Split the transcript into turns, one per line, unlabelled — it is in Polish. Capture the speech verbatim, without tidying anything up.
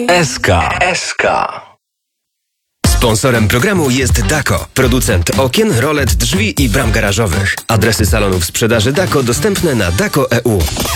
S K. S K.
Sponsorem programu jest Dako, producent okien, rolet, drzwi i bram garażowych. Adresy salonów sprzedaży Dako dostępne na dako kropka e u.